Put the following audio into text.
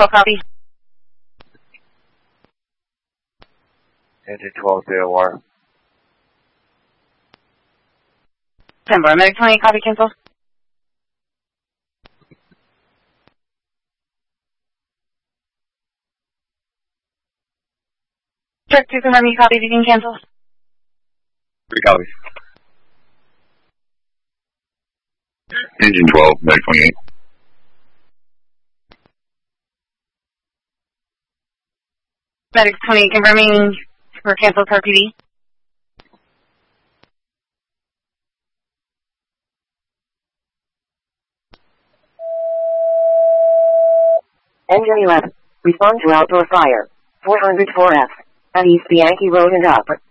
12 copy. Engine 12 COR. 10 bar, medic 20, copy, cancel. Check 2, confirm you copy, if you can cancel. 3 copies. Engine 12, medic 28. Medic 20, confirming for cancel car PD. Engine 11, respond to outdoor fire. 404F, at East Yankee Road and up.